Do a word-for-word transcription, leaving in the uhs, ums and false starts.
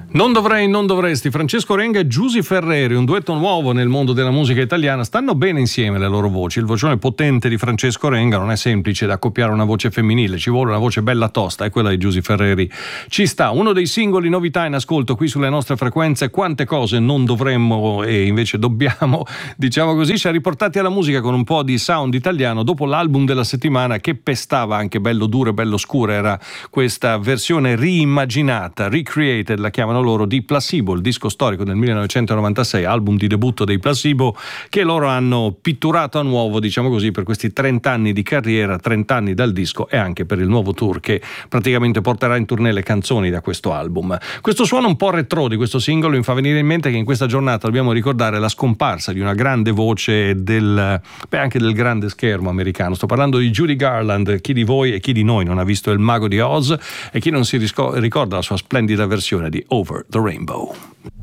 Non dovrei, non dovresti. Francesco Renga e Giusy Ferreri, un duetto nuovo nel mondo della musica italiana. Stanno bene insieme le loro voci. Il vocione potente di Francesco Renga non è semplice da accoppiare una voce femminile, ci vuole una voce bella tosta, e quella di Giusy Ferreri ci sta. Uno dei singoli novità in ascolto qui sulle nostre frequenze. Quante cose non dovremmo e invece dobbiamo, diciamo così, ci ha riportati alla musica con un po' di sound italiano dopo l'album della settimana che pestava anche bello duro e bello scuro. Era questa versione riimmaginata, recreated, la chiamano loro, di Placebo, il disco storico del millenovecentonovantasei, album di debutto dei Placebo, che loro hanno pitturato a nuovo, diciamo così, per questi trenta anni di carriera, trenta anni dal disco, e anche per il nuovo tour che praticamente porterà in tournée le canzoni da questo album. Questo suono un po' retro di questo singolo mi fa venire in mente che in questa giornata dobbiamo ricordare la scomparsa di una grande voce del, beh, anche del grande schermo americano. Sto parlando di Judy Garland. Chi di voi e chi di noi non ha visto Il Mago di Oz e chi non si ricorda la sua splendida versione di Over the Rainbow.